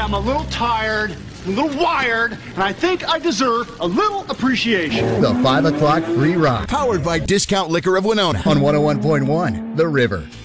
I'm a little tired, a little wired, and I think I deserve a little appreciation. The 5 o'clock free ride. Powered by Discount Liquor of Winona On 101.1 The River.